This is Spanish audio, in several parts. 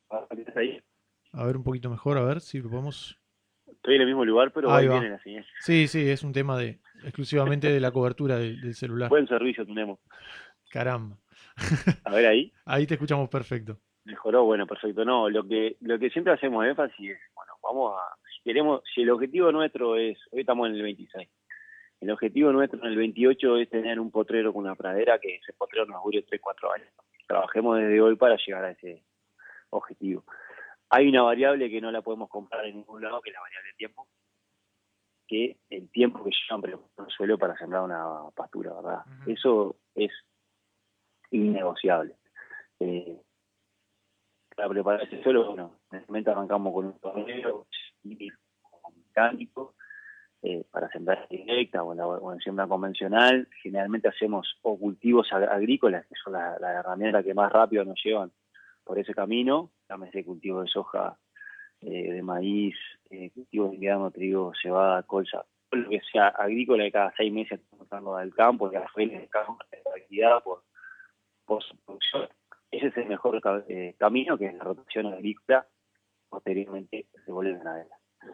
¿Estás ahí? A ver un poquito mejor, a ver si lo podemos. Estoy en el mismo lugar, pero va Ahí y viene va. la señal. Sí, sí, es un tema de exclusivamente de la cobertura del celular. Buen servicio tenemos. Caramba. A ver ahí. Ahí te escuchamos perfecto. Mejoró, bueno, perfecto. No, lo que siempre hacemos énfasis es, bueno, si queremos, si el objetivo nuestro es, hoy estamos en el 26, el objetivo nuestro en el 28 es tener un potrero con una pradera, que ese potrero nos dure 3 4 años. Trabajemos desde hoy para llegar a ese objetivo. Hay una variable que no la podemos comprar en ningún lado, que es la variable tiempo, que el tiempo que llevan preparando el suelo para sembrar una pastura, ¿verdad? Ujú. Eso es innegociable. Eh, para preparar ese suelo, bueno, realmente arrancamos con un torneo mecánico para sembrar directa o en siembra convencional. Generalmente hacemos o cultivos agrícolas, que son la herramienta que más rápido nos llevan por ese camino, llámese cultivo de soja, de maíz, cultivo de invierno, trigo, cebada, colza, todo lo que sea agrícola, de cada 6 meses estamos sacando del campo, de las ferias de campo, de la actividad por su producción. Ese es el mejor camino, que es la rotación agrícola, posteriormente se vuelve ganadera.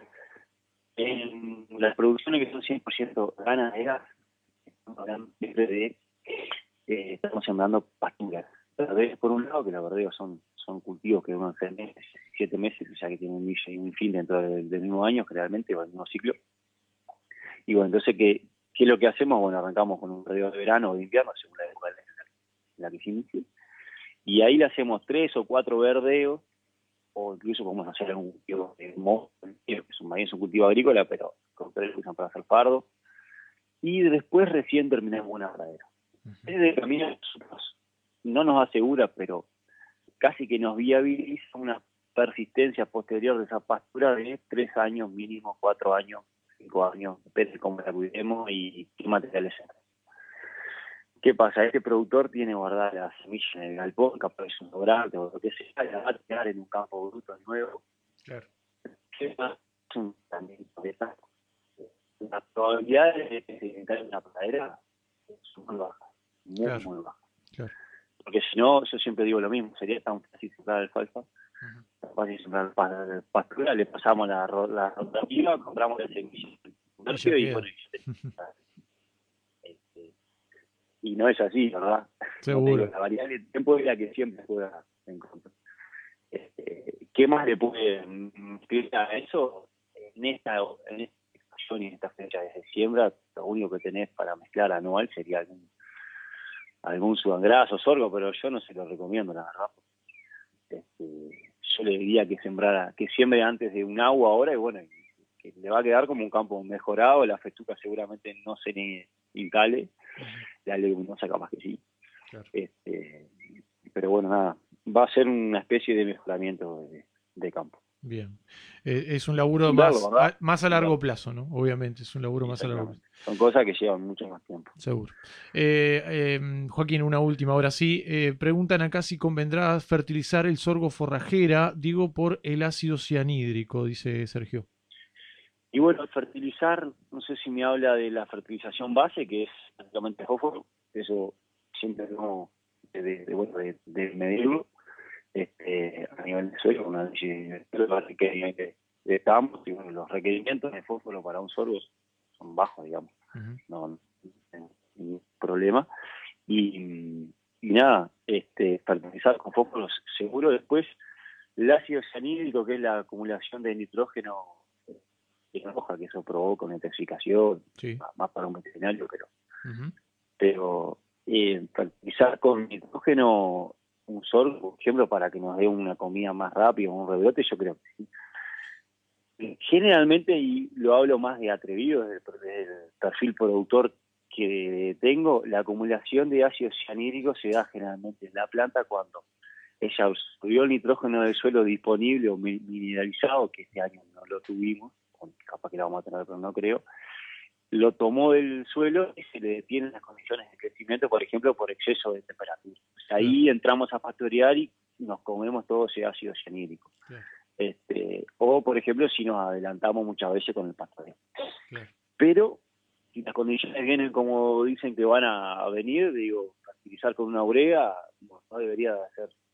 En las producciones que son 100% ganaderas, estamos hablando siempre de, estamos sembrando pasturas. Verdeos por un lado, que los verdeos son cultivos que duran 6 meses, 7 meses, o sea que tienen un inicio y un fin dentro del mismo año, generalmente, o del mismo ciclo. Y bueno, entonces, ¿qué es lo que hacemos? Bueno, arrancamos con un verdeo de verano o de invierno, según la época en la que se inicie, y ahí le hacemos 3 o 4 verdeos, o incluso podemos hacer algún cultivo de mosto, que es un cultivo agrícola, pero con ustedes lo usan para hacer fardo, y después recién terminamos una pradera. Ujú. Ese camino nosotros no nos asegura, pero casi que nos viabiliza una persistencia posterior de esa pastura de 3 años mínimo, 4 años, 5 años, depende de cómo la cuidemos y qué materiales sean. ¿Qué pasa? Este productor tiene guardada la semilla en el galpón, capaz es un sobrante o lo que sea, la va a tirar en un campo bruto nuevo. Claro, ¿Qué pasa? También la probabilidad de que se encargue una pradera es muy baja, muy, claro, muy baja. claro. Porque si no, yo siempre digo lo mismo, sería tan fácil sembrar alfalfa, Ujú. tan fácil sembrar pastura, le pasamos la rotativa, compramos la semilla del Y ya comercio y bueno, queda. este, y no es así, ¿verdad? Como te digo, Seguro. la variable de tiempo es la que siempre juega en contra. ¿Qué más le puede incluir a eso? En esta estación y en esta fecha de siembra, lo único que tenés para mezclar anual sería algún sudangraso, sorgo, pero yo no se lo recomiendo, la verdad. Yo le diría que siembre antes de un agua ahora y bueno, que le va a quedar como un campo mejorado, la festuca seguramente no se le instale, Ujú. la leguminosa capaz que sí. Claro. Este, pero bueno, nada, va a ser una especie de mejoramiento de campo. Bien. Es un laburo Sin verlo, ¿verdad? más a Sin largo verlo. plazo, ¿no? Obviamente, es un laburo más a largo plazo. Exactamente. Son cosas que llevan mucho más tiempo. Seguro. Joaquín, una última, ahora sí. Preguntan acá si convendrá fertilizar el sorgo forrajera, digo por el ácido cianhídrico, dice Sergio. Y bueno, fertilizar, no sé si me habla de la fertilización base, que es prácticamente fósforo, eso siempre no bueno, de medirlo a nivel de suelo, una análisis de campos, y bueno, los requerimientos de fósforo para un sorgo son bajos, digamos, Ujú. no hay ningún problema. Y nada, fertilizar con fósforo seguro. Después, el ácido cianhídrico, que es la acumulación de nitrógeno en hoja, que eso provoca una intoxicación, Sí. más para un veterinario, Ujú. pero fertilizar con nitrógeno un sorgo, por ejemplo, para que nos dé una comida más rápida, un rebrote, yo creo que sí. Generalmente, y lo hablo más de atrevido, desde el perfil productor que tengo, la acumulación de ácido cianhídrico se da generalmente en la planta cuando ella absorbió el nitrógeno del suelo disponible o mineralizado, que este año no lo tuvimos, capaz que lo vamos a tener, pero no creo, lo tomó del suelo y se le detienen las condiciones de crecimiento, por ejemplo, por exceso de temperatura. Pues Claro, ahí entramos a pastorear y nos comemos todo ese ácido cianhídrico. claro, O, por ejemplo, si nos adelantamos muchas veces con el pastoreo. claro. Pero si las condiciones vienen como dicen que van a venir, digo, fertilizar con una urea no debería de ser.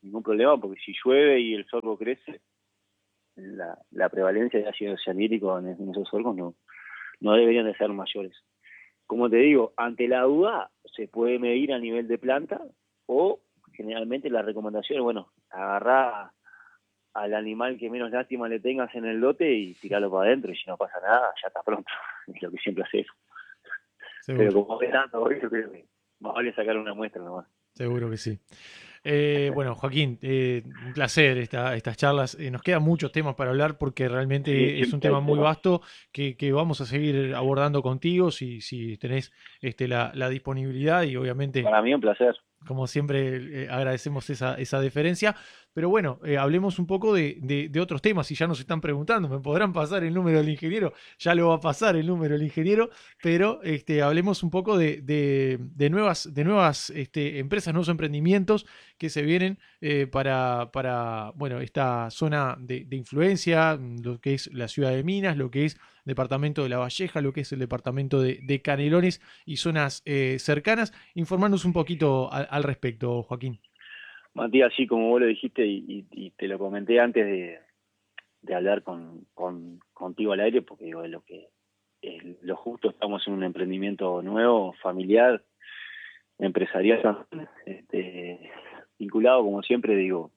ningún problema, porque si llueve y el sorgo crece, la prevalencia de ácido cianhídrico en esos sorgos no deberían de ser mayores. Como te digo, ante la duda se puede medir a nivel de planta, o generalmente la recomendación es, bueno, agarrar al animal que menos lástima le tengas en el lote y tirarlo para adentro, y si no pasa nada, ya está pronto. Es lo que siempre haces. Pero como ves tanto, yo creo que más vale sacar una muestra nomás. Seguro que sí. Bueno, Joaquín, un placer estas charlas. Nos quedan muchos temas para hablar porque Sí, realmente es un siempre hay tema muy temas. vasto que vamos a seguir abordando contigo si tenés la disponibilidad y obviamente, Para mí un placer. como siempre, agradecemos esa deferencia. Pero bueno, hablemos un poco de otros temas. Si ya nos están preguntando, ¿me podrán pasar el número del ingeniero? Ya lo va a pasar el número del ingeniero, pero hablemos un poco de nuevas empresas, nuevos emprendimientos que se vienen para bueno, esta zona de influencia, lo que es la ciudad de Minas, lo que es el departamento de La Valleja, lo que es el departamento de Canelones y zonas cercanas. Informarnos un poquito al respecto, Joaquín. Matías, así como vos lo dijiste y te lo comenté antes de hablar contigo al aire, porque digo, es lo justo, estamos en un emprendimiento nuevo, familiar, empresarial, vinculado, como siempre digo,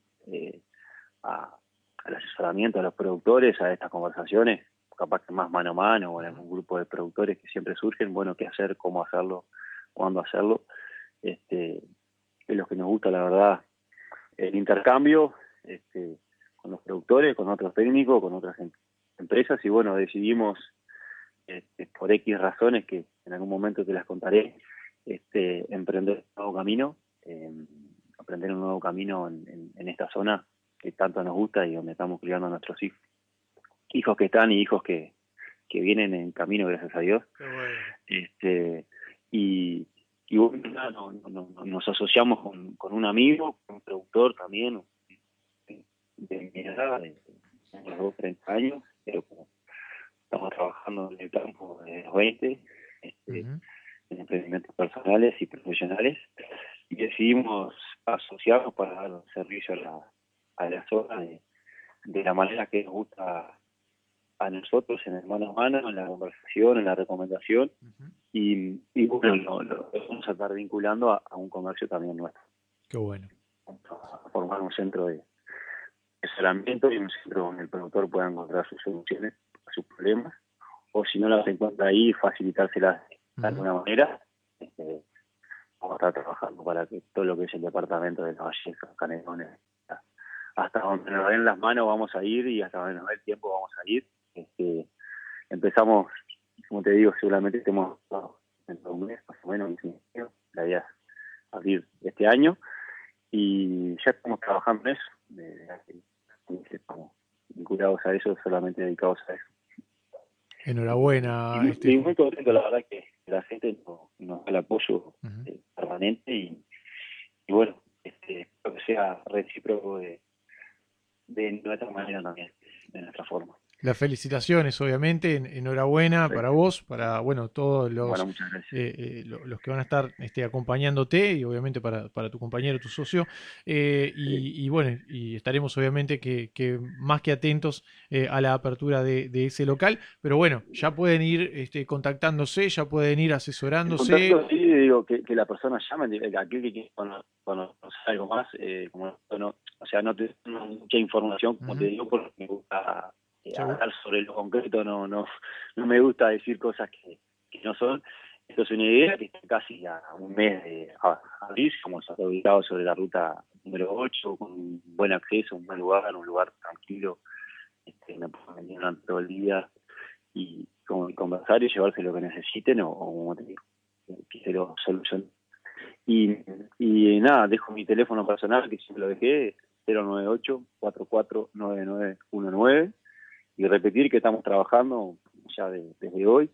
al asesoramiento a los productores, a estas conversaciones, capaz que más mano a mano, o en algún grupo de productores que siempre surgen, bueno, qué hacer, cómo hacerlo, cuándo hacerlo. Es lo que nos gusta, la verdad, el intercambio con los productores, con otros técnicos, con otras empresas, y bueno, decidimos, por X razones que en algún momento te las contaré, emprender un nuevo camino, aprender un nuevo camino en esta zona que tanto nos gusta y donde estamos criando a nuestros hijos, hijos que están y hijos que vienen en camino, gracias a Dios. Qué bueno. Y bueno, nada, nos asociamos con un amigo, un productor también, de mi edad, de unos 2, 30 años, pero como estamos trabajando en el campo de los 20, Uh-huh. en emprendimientos personales y profesionales, y decidimos asociarnos para dar servicio a la zona de la manera que nos gusta a nosotros, en el mano a mano, en la conversación, en la recomendación, Uh-huh. y bueno, lo vamos a estar vinculando a un comercio también nuestro. Qué bueno. A formar un centro de asesoramiento y un centro donde el productor pueda encontrar sus soluciones a sus problemas, o si no las encuentra ahí, facilitárselas de alguna manera. Vamos a estar trabajando para que todo lo que es el departamento de La Valleja, Canelones, hasta donde nos den las manos vamos a ir, y hasta donde nos dé el tiempo vamos a ir. Empezamos, como te digo, seguramente estemos dentro de un mes, más o menos, la idea es abrir este año, y ya estamos trabajando en eso. Estamos vinculados a eso, solamente dedicados a eso. Enhorabuena. Y muy contento, la verdad, que la gente nos da el apoyo Uh-huh. permanente, y bueno, espero que sea recíproco de nuestra manera también, de nuestra forma. Las felicitaciones, obviamente, enhorabuena para vos, para bueno, todos Bueno, muchas gracias. los que van a estar acompañándote, y obviamente para tu compañero, tu socio, y bueno, y estaremos obviamente que más que atentos a la apertura de ese local, pero bueno, ya pueden ir contactándose, ya pueden ir En asesorándose. contacto, sí, digo que la persona llame, aquel que quiera conocer algo más, como no, o sea, no te no mucha información, como te Uh-huh. digo, porque me gusta Seguro. hablar sobre lo concreto, no me gusta decir cosas que no son. Esto es una idea que está casi a un mes de abrir, como está ubicado sobre la ruta número 8, con un buen acceso, un buen lugar, un lugar tranquilo, me puedo venir durante todo el día y conversar y llevarse lo que necesiten, o como te digo, que se lo solucionen. Y nada, dejo mi teléfono personal, que siempre lo dejé, 098-449919, y repetir que estamos trabajando ya desde hoy.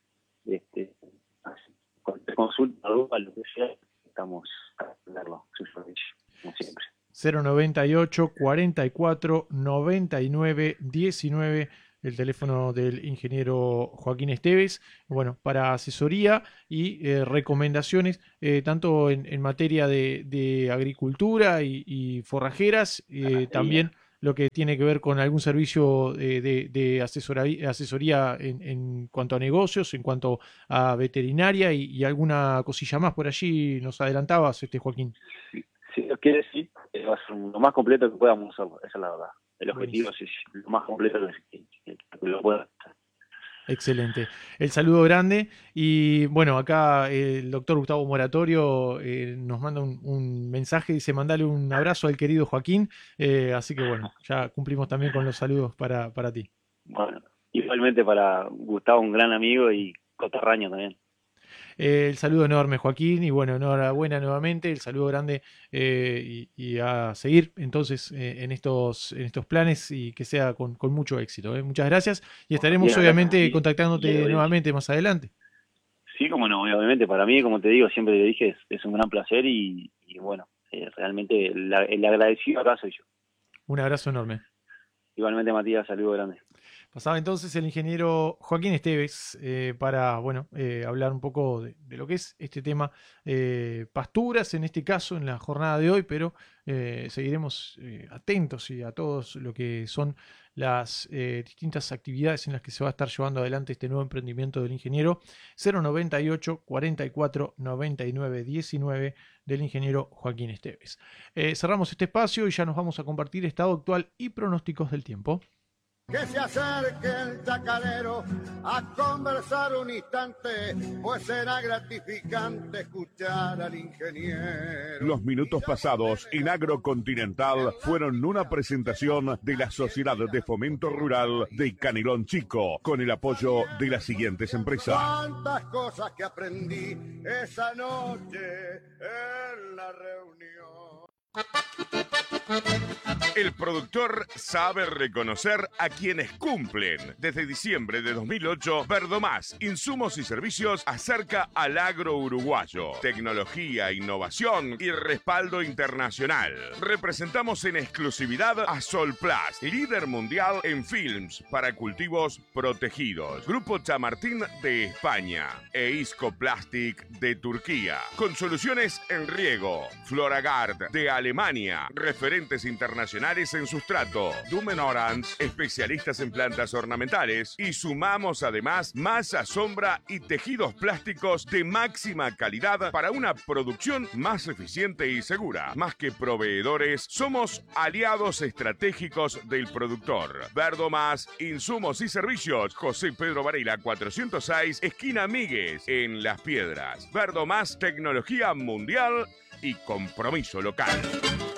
Así, cualquier consulta, duda, lo que sea, estamos para darlo su servicio, como siempre. 098 44 99 19 el teléfono del ingeniero Joaquín Esteves, bueno, para asesoría y recomendaciones, tanto en materia de agricultura y forrajeras, también lo que tiene que ver con algún servicio de asesoría en cuanto a negocios, en cuanto a veterinaria y alguna cosilla más por allí nos adelantabas, Joaquín. Si Dios quiere, sí, va a ser lo más completo que podamos hacerlo, esa es la verdad. El objetivo Buenísimo. es lo más completo que lo pueda hacer. Excelente. El saludo grande. Y bueno, acá el doctor Gustavo Moratorio nos manda un mensaje, dice, mandale un abrazo al querido Joaquín. Así que bueno, ya cumplimos también con los saludos para ti. Bueno, igualmente para Gustavo, un gran amigo y coterráneo también. El saludo enorme, Joaquín, y bueno, enhorabuena nuevamente, el saludo grande y a seguir entonces en estos planes y que sea con mucho éxito. Muchas gracias y estaremos Bien, gracias a obviamente ti. contactándote nuevamente más adelante. Sí, como no, obviamente para mí, como te digo, siempre le dije, es un gran placer y bueno, realmente el agradecido acá soy yo. Un abrazo enorme. Igualmente, Matías, saludo grande. Pasaba entonces el ingeniero Joaquín Esteves para, bueno, hablar un poco de lo que es este tema, pasturas en este caso, en la jornada de hoy, pero seguiremos atentos y a todos lo que son las distintas actividades en las que se va a estar llevando adelante este nuevo emprendimiento del ingeniero 098 44 99 19 del ingeniero Joaquín Esteves. Cerramos este espacio y ya nos vamos a compartir estado actual y pronósticos del tiempo. Que se acerque el chacarero a conversar un instante, pues será gratificante escuchar al ingeniero. Los minutos pasados en Agrocontinental fueron una presentación de la Sociedad de Fomento Rural de Canelón Chico, con el apoyo de las siguientes empresas. Tantas cosas que aprendí esa noche en la reunión. El productor sabe reconocer a quienes cumplen. Desde diciembre de 2008, Verdomás, insumos y servicios acerca al agro uruguayo. Tecnología, innovación y respaldo internacional. Representamos en exclusividad a Solplast, líder mundial en films para cultivos protegidos. Grupo Chamartín de España e Isco Plastic de Turquía. Con soluciones en riego. Floragard de Alemania. Referentes internacionales en sustrato. Dumen Orange, especialistas en plantas ornamentales. Y sumamos además masa, sombra y tejidos plásticos de máxima calidad para una producción más eficiente y segura. Más que proveedores, somos aliados estratégicos del productor. Verdomás, insumos y servicios. José Pedro Varela 406, esquina Míguez, en Las Piedras. Verdomás, tecnología mundial y compromiso local.